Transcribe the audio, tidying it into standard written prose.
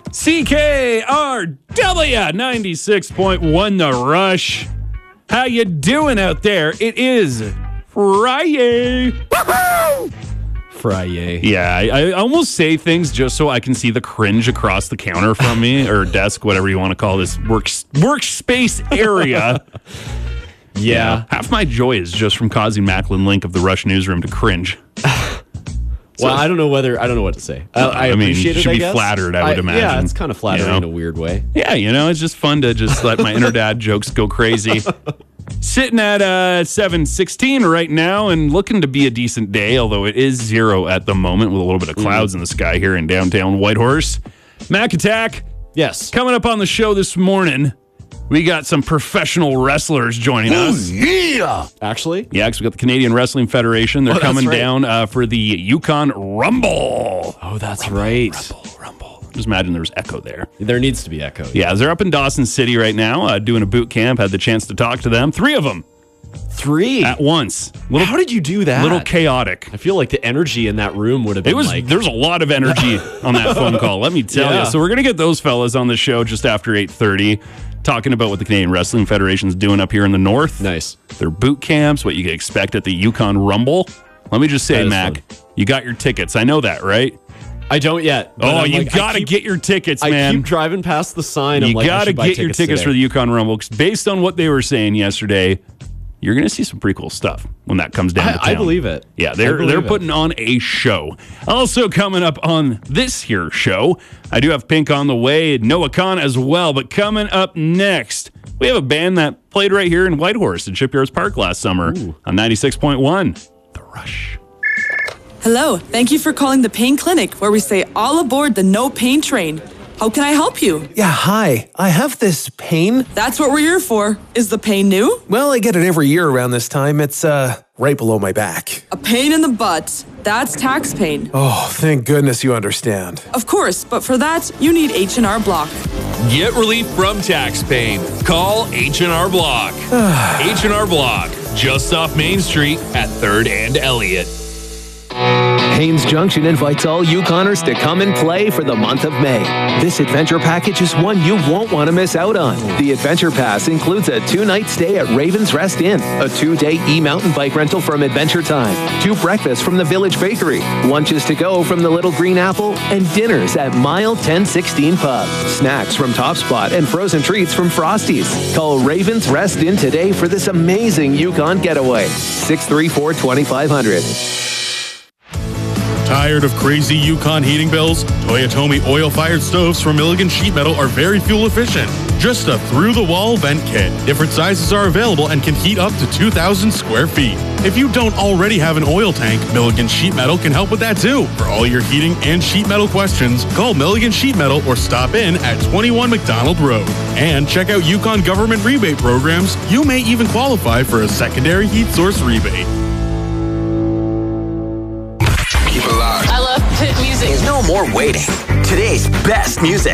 CKRW 96.1 The Rush. How you doing out there? It is Friday. Woohoo! Friday. Yeah, I almost say things just so I can see the cringe across the counter from me, or desk, whatever you want to call this workspace area. Yeah. Half my joy is just from causing Macklin Link of the Rush Newsroom to cringe. Well, I don't know what to say. I appreciate it, should I be guess. flattered, I would imagine. Yeah, it's kind of flattering in a weird way. Yeah, it's just fun to just let my inner dad jokes go crazy. Sitting at 7:16 right now and looking to be a decent day, although it is 0 at the moment with a little bit of clouds in the sky here in downtown Whitehorse. Mac Attack. Yes. Coming up on the show this morning, we got some professional wrestlers joining us. Yeah. Actually? Yeah, because we got the Canadian Wrestling Federation. They're coming down for the Yukon Rumble. Oh, that's right. Rumble. Just imagine there's echo there. There needs to be echo. Yeah, they're up in Dawson City right now doing a boot camp. Had the chance to talk to them. 3 of them 3 at once. How did you do that? Little chaotic. I feel like the energy in that room would have been There's a lot of energy on that phone call, let me tell you. So we're going to get those fellas on the show just after 8:30, talking about what the Canadian Wrestling Federation's doing up here in the north. Nice. Their boot camps, what you can expect at the Yukon Rumble. Let me just say, Mac, you got your tickets. I know that, right? I don't yet. Oh, you got to get your tickets, man. I keep driving past the sign. You got to get your tickets for the Yukon Rumble. 'Cause based on what they were saying yesterday, you're going to see some pretty cool stuff when that comes down to town. I believe it. Yeah, they're putting on a show. Also coming up on this here show, I do have Pink on the way, Noah Khan as well. But coming up next, we have a band that played right here in Whitehorse in Shipyards Park last summer on 96.1. The Rush. Hello, thank you for calling the Pain Clinic, where we say all aboard the no pain train. How can I help you? Yeah, hi. I have this pain. That's what we're here for. Is the pain new? Well, I get it every year around this time. It's, right below my back. A pain in the butt. That's tax pain. Oh, thank goodness you understand. Of course, but for that, you need H&R Block. Get relief from tax pain. Call H&R Block. H&R Block, just off Main Street at 3rd and Elliott. Haynes Junction invites all Yukoners to come and play for the month of May. This adventure package is one you won't want to miss out on. The Adventure Pass includes a 2-night stay at Ravens Rest Inn, a 2-day e-mountain bike rental from Adventure Time, 2 breakfasts from the Village Bakery, lunches to go from the Little Green Apple, and dinners at Mile 1016 Pub. Snacks from Top Spot and frozen treats from Frosties. Call Ravens Rest Inn today for this amazing Yukon getaway. 634-2500. Tired of crazy Yukon heating bills? Toyotomi oil-fired stoves from Milligan Sheet Metal are very fuel efficient. Just a through-the-wall vent kit. Different sizes are available and can heat up to 2,000 square feet. If you don't already have an oil tank, Milligan Sheet Metal can help with that too. For all your heating and sheet metal questions, call Milligan Sheet Metal or stop in at 21 McDonald Road. And check out Yukon government rebate programs. You may even qualify for a secondary heat source rebate. I love pit music. There's no more waiting. Today's best music.